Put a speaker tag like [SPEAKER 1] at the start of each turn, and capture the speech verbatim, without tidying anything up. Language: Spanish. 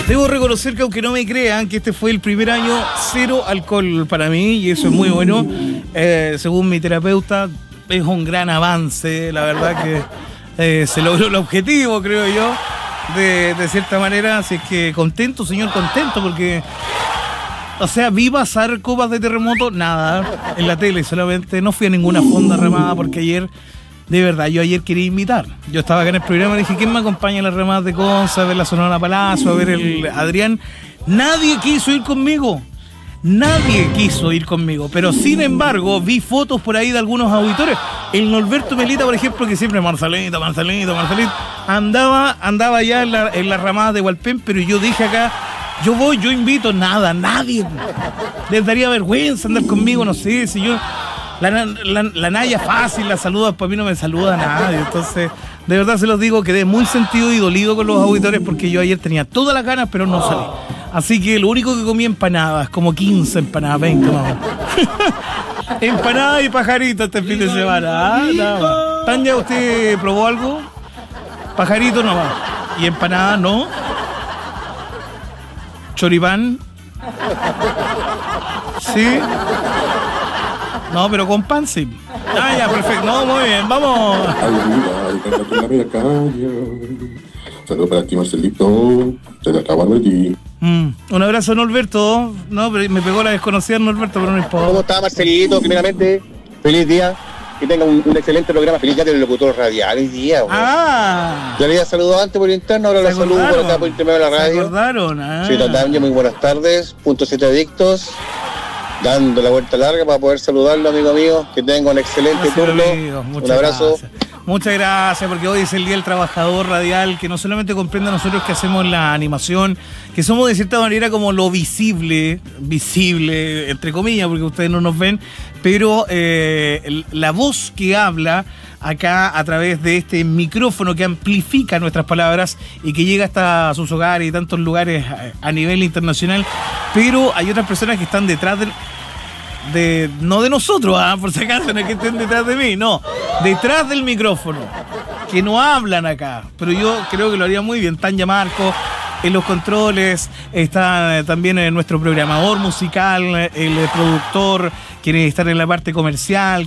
[SPEAKER 1] Debo reconocer que aunque no me crean, que este fue el primer año cero alcohol para mí, y eso es muy bueno. Eh, según mi terapeuta, es un gran avance, la verdad que eh, se logró el objetivo, creo yo, de, de cierta manera. Así es que contento, señor, contento, porque... O sea, vi pasar copas de terremoto, nada, en la tele solamente. No fui a ninguna fonda remada porque ayer, de verdad, yo ayer quería invitar. Yo estaba acá en el programa y dije, ¿quién me acompaña a las remadas de Conce, a ver la Sonora Palacio, a ver el Adrián? Nadie quiso ir conmigo. Nadie quiso ir conmigo. Pero sin embargo, vi fotos por ahí de algunos auditores. El Norberto Melita, por ejemplo, que siempre Marcelito, Marcelito, Marcelito, andaba, andaba ya en la, en las ramadas de Hualpén, pero yo dije acá, yo voy, yo invito, nada, nadie. Les daría vergüenza andar conmigo, no sé, si yo... La, la, la Naya fácil, la saluda, para mí no me saluda nadie. Entonces, de verdad se los digo, quedé muy sentido y dolido con los auditores porque yo ayer tenía todas las ganas, pero no salí. Así que lo único que comí empanadas, como quince empanadas, veinte más. Empanadas y pajaritos este fin de semana. ¿Ah? Nada más. Tania, ¿usted probó algo? Pajarito no va. ¿Y empanada no? ¿Choripán? ¿Sí? No, pero con pan sí. Ah, ya, perfecto. No, muy bien, vamos.
[SPEAKER 2] Saludos para ti, Marcelito. Se te acaba de ti.
[SPEAKER 1] Mm, un abrazo, Norberto. No, pero me pegó la desconocida Norberto, pero no importa.
[SPEAKER 3] ¿Cómo está, Marcelito? Primeramente, feliz día. Que tenga un, un excelente programa. Feliz día del locutor radial hoy día, güey.
[SPEAKER 1] Ah.
[SPEAKER 3] Ya le había saludado antes por interno, ahora le saludo por acá por intermedio de la radio.
[SPEAKER 1] ¿Se acordaron? Ah.
[SPEAKER 3] Sí, Tataño, muy buenas tardes. Punto siete Adictos. Dando la vuelta larga para poder saludarlo, amigo mío. Que tenga un excelente
[SPEAKER 1] Gracias,
[SPEAKER 3] turno.
[SPEAKER 1] amigo.
[SPEAKER 3] Un abrazo.
[SPEAKER 1] Gracias. Muchas gracias, porque hoy es el Día del Trabajador Radial, que no solamente comprende a nosotros que hacemos la animación, que somos de cierta manera como lo visible, visible, entre comillas, porque ustedes no nos ven, pero eh, la voz que habla acá a través de este micrófono que amplifica nuestras palabras y que llega hasta sus hogares y tantos lugares a, a nivel internacional, pero hay otras personas que están detrás del... De, no de nosotros, ¿eh? Por si acaso, no es que estén detrás de mí, no, detrás del micrófono, que no hablan acá, pero yo creo que lo haría muy bien. Tanya Marco en los controles, está también en nuestro programador musical, el productor, quienes están en la parte comercial,